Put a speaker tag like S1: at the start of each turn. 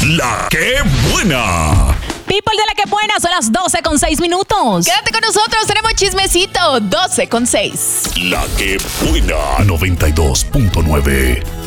S1: La que buena.
S2: People de La que buena, son las 12:06.
S3: Quédate con nosotros, tenemos chismecito. 12:06.
S1: La que buena. 92.9.